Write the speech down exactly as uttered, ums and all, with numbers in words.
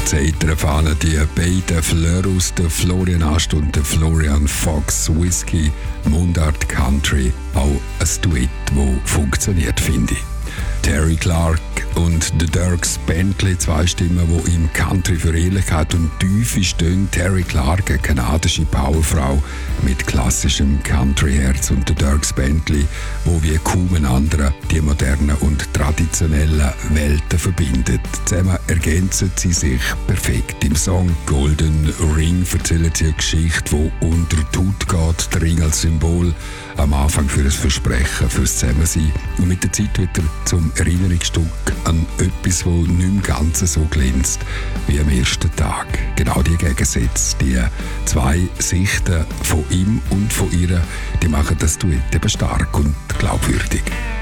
Zeiten erfahren die beiden Flörus, der Florian Ast und der Florian Fox Whisky, Mundart Country, auch ein Duett, das funktioniert, finde ich. Terry Clark und The Dierks Bentley, zwei Stimmen, die im Country für Ehrlichkeit und Tiefe stehen. Terry Clark, eine kanadische Powerfrau mit klassischem Country-Herz, und The Dierks Bentley, wo wie kaum ein anderer die modernen und traditionellen Welten verbindet. Zusammen ergänzen sie sich perfekt. Im Song Golden Ring erzählen sie eine Geschichte, die unter die Haut geht, der Ring als Symbol am Anfang für ein Versprechen, fürs Zusammensein. Und mit der Zeit wird er zum Erinnerungsstück an etwas, das nicht mehr ganz so glänzt wie am ersten Tag. Genau die Gegensätze, die zwei Sichten von ihm und von ihr, die machen das Duett eben stark und glaubwürdig.